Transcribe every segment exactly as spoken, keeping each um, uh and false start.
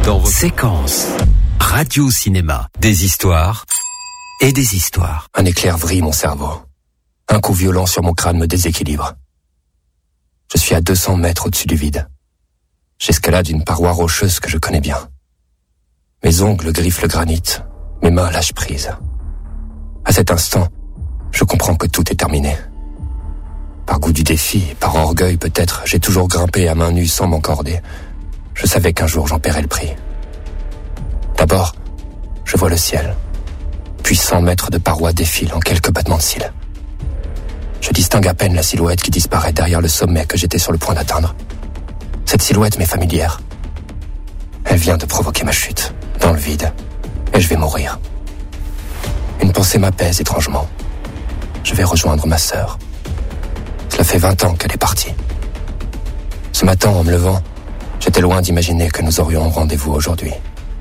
dans votre... Séquence. Radio-cinéma. Des histoires et des histoires. Un éclair vrille mon cerveau. Un coup violent sur mon crâne me déséquilibre. Je suis à deux cents mètres au-dessus du vide. J'escalade une paroi rocheuse que je connais bien. Mes ongles griffent le granit. Mes mains lâchent prise. À cet instant, je comprends que tout est terminé. Par goût du défi, par orgueil peut-être, j'ai toujours grimpé à main nue sans m'encorder. Je savais qu'un jour j'en paierais le prix. D'abord, je vois le ciel. Puis cent mètres de parois défilent en quelques battements de cils. Je distingue à peine la silhouette qui disparaît derrière le sommet que j'étais sur le point d'atteindre. Cette silhouette m'est familière. Elle vient de provoquer ma chute, dans le vide, et je vais mourir. Une pensée m'apaise étrangement. Je vais rejoindre ma sœur. Cela fait vingt ans qu'elle est partie. Ce matin, en me levant, j'étais loin d'imaginer que nous aurions rendez-vous aujourd'hui.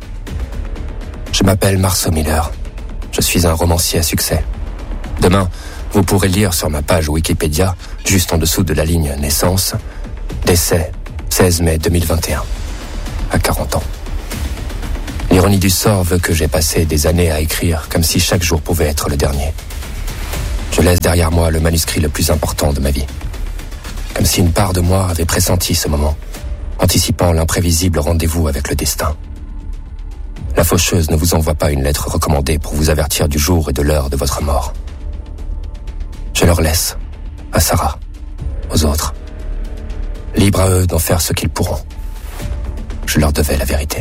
Je m'appelle Marceau Miller. Je suis un romancier à succès. Demain, vous pourrez lire sur ma page Wikipédia, juste en dessous de la ligne naissance, décès seize mai deux mille vingt et un, à quarante ans. L'ironie du sort veut que j'ai passé des années à écrire, comme si chaque jour pouvait être le dernier. Je laisse derrière moi le manuscrit le plus important de ma vie. Comme si une part de moi avait pressenti ce moment, anticipant l'imprévisible rendez-vous avec le destin. La faucheuse ne vous envoie pas une lettre recommandée pour vous avertir du jour et de l'heure de votre mort. Je leur laisse, à Sarah, aux autres. Libre à eux d'en faire ce qu'ils pourront. Je leur devais la vérité.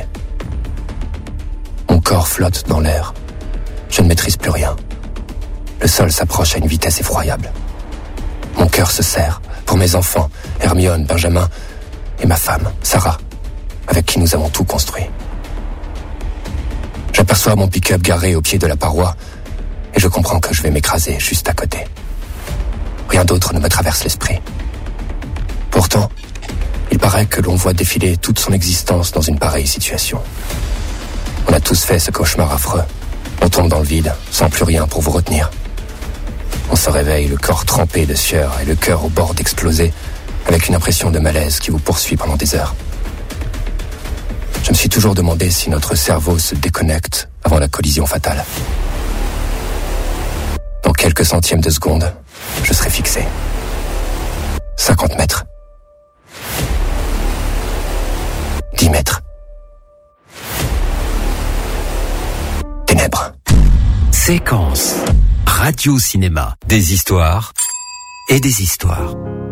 Mon corps flotte dans l'air. Je ne maîtrise plus rien. Le sol s'approche à une vitesse effroyable. Mon cœur se serre pour mes enfants, Hermione, Benjamin et ma femme, Sarah, avec qui nous avons tout construit. J'aperçois mon pick-up garé au pied de la paroi et je comprends que je vais m'écraser juste à côté. Rien d'autre ne me traverse l'esprit. Pourtant, il paraît que l'on voit défiler toute son existence dans une pareille situation. On a tous fait ce cauchemar affreux. On tombe dans le vide, sans plus rien pour vous retenir. On se réveille, le corps trempé de sueur et le cœur au bord d'exploser, avec une impression de malaise qui vous poursuit pendant des heures. Je me suis toujours demandé si notre cerveau se déconnecte avant la collision fatale. Dans quelques centièmes de seconde, je serai fixé. cinquante mètres. dix mètres. Ténèbres. Séquence. Radio-cinéma. Des histoires et des histoires.